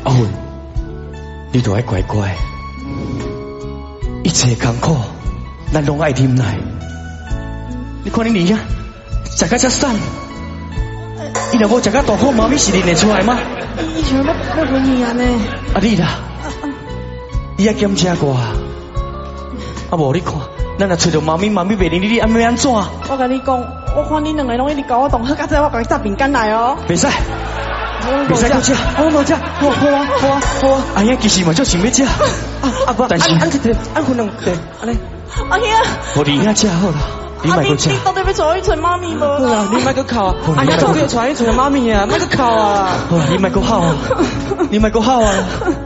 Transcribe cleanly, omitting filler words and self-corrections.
阿文，你都爱乖乖，一切艰苦，咱拢爱忍耐。你看你脸呀，食到这瘦，伊若无食到大口，妈咪是认得出来吗？ 以前要分你安尼。 啊你啦，你要检查过啊？啊无你看，咱若找到妈咪袂认你，安要安怎？ 我跟你讲，我看你两个拢一直搞我动，好，刚才我给你炸饼干来哦。 袂使，袂使搁食，我无食，好啊，阿兄其实嘛就想要食，不，但是按分两对，安尼。 阿兄， 我你遐食好啦。你买个吃， 你到底要找一锤妈咪无？ 好啦，你买个哭啊！阿兄早就传一锤妈咪啊，买个哭啊！ 你买个好啊，你买个好啊！